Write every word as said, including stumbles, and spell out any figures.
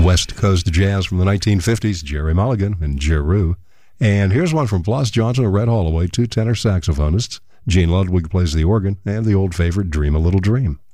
West Coast jazz from the nineteen fifties, Jerry Mulligan and Jeru. And here's one from Blas Johnson and Red Holloway, two tenor saxophonists. Gene Ludwig plays the organ, and the old favorite, Dream a Little Dream.